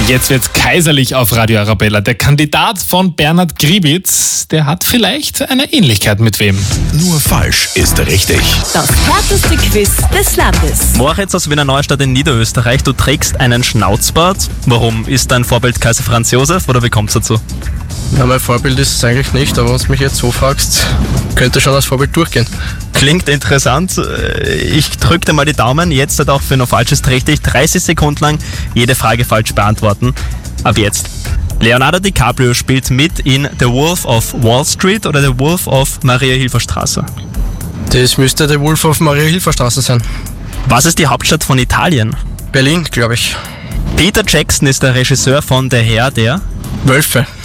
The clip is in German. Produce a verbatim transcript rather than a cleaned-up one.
Jetzt wird's kaiserlich auf Radio Arabella. Der Kandidat von Bernhard Gribitz, der hat vielleicht eine Ähnlichkeit mit wem. Nur falsch ist richtig. Das härteste Quiz des Landes. Moritz aus Wiener Neustadt in Niederösterreich, du trägst einen Schnauzbart. Warum? Ist dein Vorbild Kaiser Franz Josef oder wie kommt's dazu? Ja, mein Vorbild ist es eigentlich nicht, aber wenn du mich jetzt so fragst, könnte schon als Vorbild durchgehen. Klingt interessant. Ich drücke dir mal die Daumen. Jetzt hat auch für noch falsch ist richtig dreißig Sekunden lang jede Frage falsch beantworten. Ab jetzt. Leonardo DiCaprio spielt mit in The Wolf of Wall Street oder The Wolf of Maria-Hilfer-Straße? Das müsste der Wolf auf Maria-Hilfer-Straße sein. Was ist die Hauptstadt von Italien? Berlin, glaube ich. Peter Jackson ist der Regisseur von Der Herr der Wölfe.